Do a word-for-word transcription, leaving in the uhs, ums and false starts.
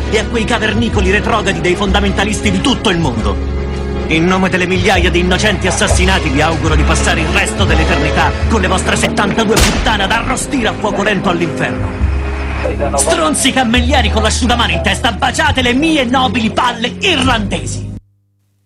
e a quei cavernicoli retrogradi dei fondamentalisti di tutto il mondo. In nome delle migliaia di innocenti assassinati vi auguro di passare il resto dell'eternità con le vostre settantadue puttane da arrostire a fuoco lento all'inferno. Stronzi cammellieri con l'asciugamano in testa, baciate le mie nobili palle irlandesi!